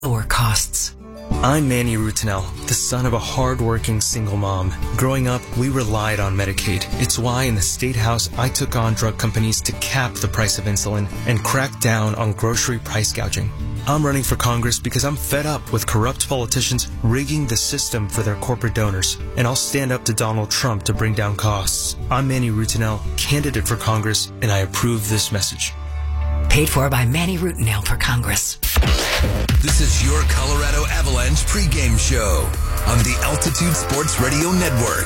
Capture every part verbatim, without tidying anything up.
lower costs. I'm Manny Rutinel, the son of a hard-working single mom. Growing up, we relied on Medicaid. It's why in the State House, I took on drug companies to cap the price of insulin and crack down on grocery price gouging. I'm running for Congress because I'm fed up with corrupt politicians rigging the system for their corporate donors, and I'll stand up to Donald Trump to bring down costs. I'm Manny Rutinel, candidate for Congress, and I approve this message. Paid for by Manny Rutinel for Congress. This is your Colorado Avalanche pregame show on the Altitude Sports Radio Network.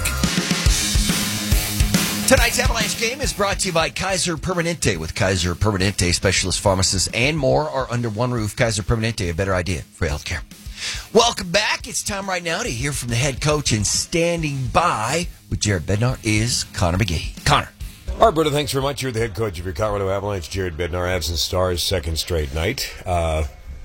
Tonight's Avalanche game is brought to you by Kaiser Permanente. With Kaiser Permanente, specialist pharmacists and more are under one roof. Kaiser Permanente, a better idea for healthcare. Welcome back. It's time right now to hear from the head coach, and standing by with Jared Bednar is Connor McGee. Connor. All right, Berta, thanks very much. You're the head coach of your Colorado Avalanche, Jared Bednar, Avs and Stars, second straight night. Uh,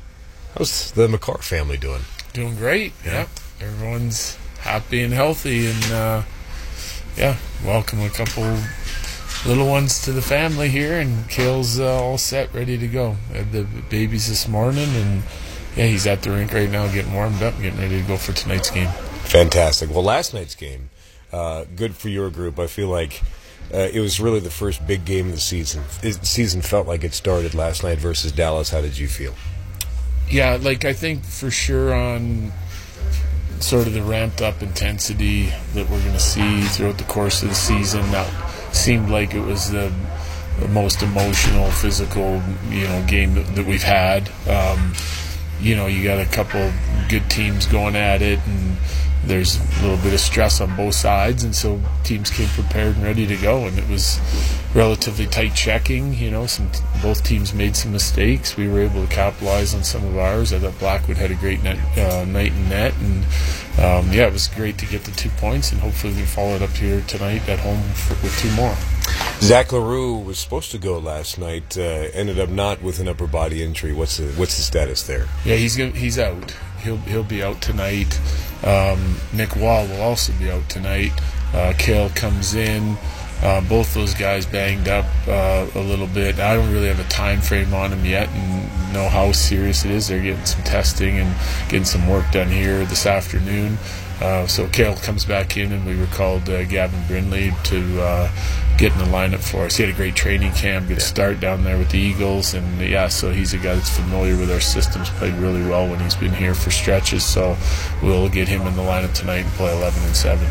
how's the McCarr family doing? Doing great, yeah. yeah. Everyone's happy and healthy, and uh, yeah, welcome a couple little ones to the family here, and Kale's uh, all set, ready to go. Had the babies this morning, and yeah, he's at the rink right now getting warmed up, getting ready to go for tonight's game. Fantastic. Well, last night's game, uh, good for your group. I feel like Uh, it was really the first big game of the season. The season felt like it started last night versus Dallas. How did you feel? Yeah, like I think for sure on sort of the ramped up intensity that we're going to see throughout the course of the season, that seemed like it was the, the most emotional, physical, you know, game that, that we've had. Um, you know, you got a couple good teams going at it, and there's a little bit of stress on both sides, and so teams came prepared and ready to go, and it was relatively tight checking. You know, some both teams made some mistakes. We were able to capitalize on some of ours. I thought Blackwood had a great net, uh, night in net, and um, yeah, it was great to get the two points, and hopefully we can follow it up here tonight at home for, with two more. Zach LaRue was supposed to go last night, uh, ended up not with an upper body injury. What's the what's the status there? Yeah, he's gonna, he's out. He'll he'll be out tonight. Um, Nick Wall will also be out tonight. Uh, Kale comes in. Uh, both those guys banged up uh, a little bit. I don't really have a time frame on them yet and know how serious it is. They're getting some testing and getting some work done here this afternoon. Uh, so Kale comes back in, and we recalled uh, Gavin Brindley to uh, get in the lineup for us. He had a great training camp, good start down there with the Eagles, and yeah, so he's a guy that's familiar with our systems, played really well when he's been here for stretches, so we'll get him in the lineup tonight and play eleven and seven.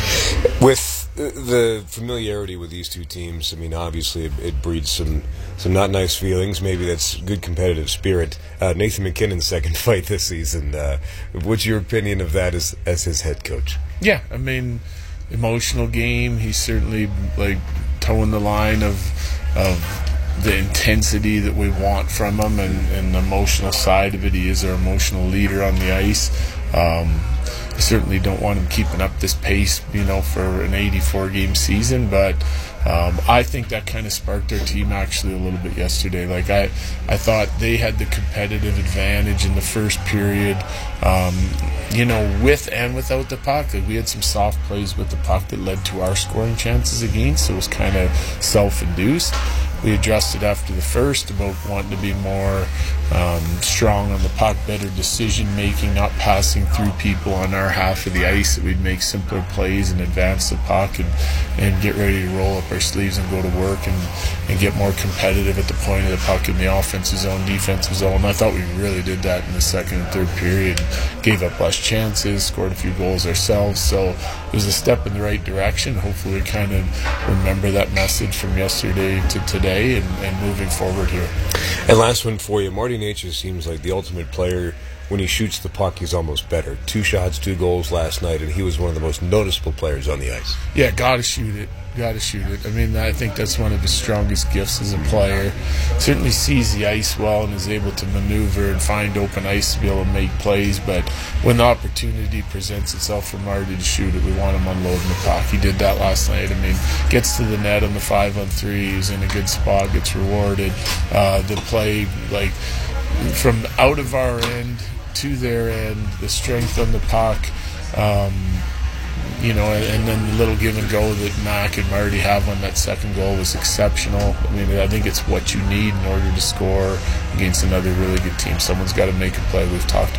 With the familiarity with these two teams, I mean, obviously it, it breeds some, some not nice feelings. Maybe that's good competitive spirit. Uh, Nathan McKinnon's second fight this season. Uh, what's your opinion of that as as his head coach? Yeah, I mean, emotional game. He's certainly like towing the line of of the intensity that we want from him, and, and the emotional side of it. He is our emotional leader on the ice. Um, I certainly don't want him keeping up this pace, you know, for an eighty-four game season, but um, I think that kind of sparked our team actually a little bit yesterday. Like I, I thought they had the competitive advantage in the first period, um, you know, with and without the puck. Like we had some soft plays with the puck that led to our scoring chances against, so it was kind of self-induced. We adjusted after the first about wanting to be more um, strong on the puck, better decision-making, not passing through people on our half of the ice, that we'd make simpler plays and advance the puck and, and get ready to roll up our sleeves and go to work and, and get more competitive at the point of the puck in the offensive zone, defensive zone. I thought we really did that in the second and third period. Gave up less chances, scored a few goals ourselves, so it was a step in the right direction. Hopefully we kind of remember that message from yesterday to today. And, and moving forward here. And last one for you. Marty Necas seems like the ultimate player. When he shoots the puck, he's almost better. Two shots, two goals last night, and he was one of the most noticeable players on the ice. Yeah, gotta shoot it. Gotta shoot it. I mean, I think that's one of his strongest gifts as a player. Certainly sees the ice well and is able to maneuver and find open ice to be able to make plays, but when the opportunity presents itself for Marty to shoot it, we want him unloading the puck. He did that last night. I mean, gets to the net on the five on three, he's in a good spot, gets rewarded. Uh, the play, like, from out of our end to their end, the strength on the puck, um, you know, and then the little give and go that Mac and Marty have on that second goal was exceptional. I mean, I think it's what you need in order to score against another really good team. Someone's got to make a play. We've talked